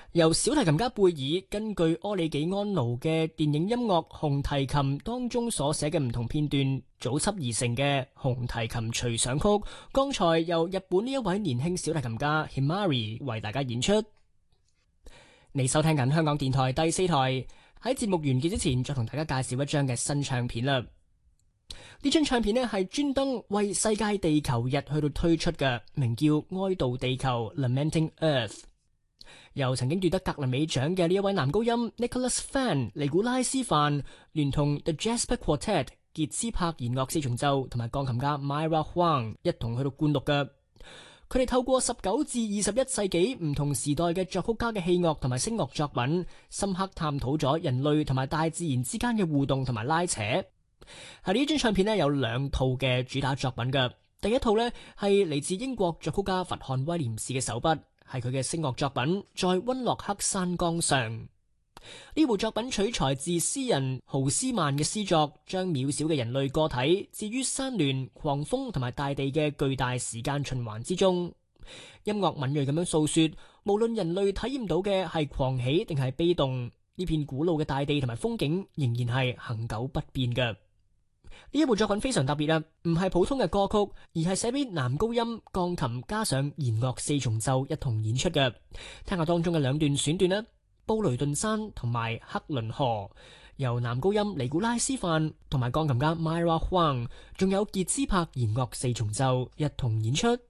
由小提琴家貝爾根據柯里紀安奴嘅電影音樂紅提琴當中所寫嘅唔同片段組輯而成嘅紅提琴隨想曲，剛才由日本呢一位年輕小提琴家 Himari 為大家演出。你收聽緊香港電台第四台，喺節目完結之前再同大家介紹一張嘅新唱片啦。呢張唱片呢係專登為世界地球日去到推出嘅，名叫《哀悼地球》（Lamenting Earth）。由曾經奪得格林美獎嘅呢一位男高音 Nicholas Fan 尼古拉斯范，聯同 The Jasper Quartet 傑斯柏弦樂四重奏同埋鋼琴家 Myra Huang 一同去到灌錄嘅。佢哋透過19至21世紀唔同時代嘅作曲家嘅器樂同埋聲樂作品，深刻探討咗人類同埋大自然之間嘅互動同埋拉扯。喺呢張唱片呢，有2套嘅主打作品嘅。第一套呢，係嚟自英國作曲家佛漢威廉士嘅手筆，係佢嘅聲樂作品《在溫洛克山崗上》。呢部作品取材自詩人豪斯曼嘅詩作，將渺小嘅人類個體置於山巒、狂風同埋大地嘅巨大時間循環之中。音樂敏銳咁樣訴說，無論人類體驗到嘅係狂喜定係悲動，呢片古老嘅大地同埋風景仍然係恆久不變嘅。呢一部作品非常特別啊，唔係普通嘅歌曲，而係寫俾男高音、鋼琴加上弦樂四重奏一同演出嘅。聽下當中嘅2段選段啦，布雷頓山同埋克倫河，由男高音尼古拉斯范同埋鋼琴家 Myra Huang， 仲有傑斯柏弦樂四重奏一同演出。